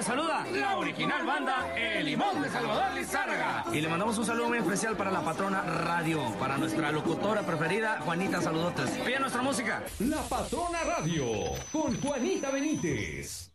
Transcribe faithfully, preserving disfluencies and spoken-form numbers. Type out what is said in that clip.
saluda la original banda El Limón de Salvador Lizárraga. Y le mandamos un saludo muy especial para la patrona radio, para nuestra locutora preferida, Juanita, saludotes. Pide nuestra música. La Patrona Radio, con Juanita Benítez.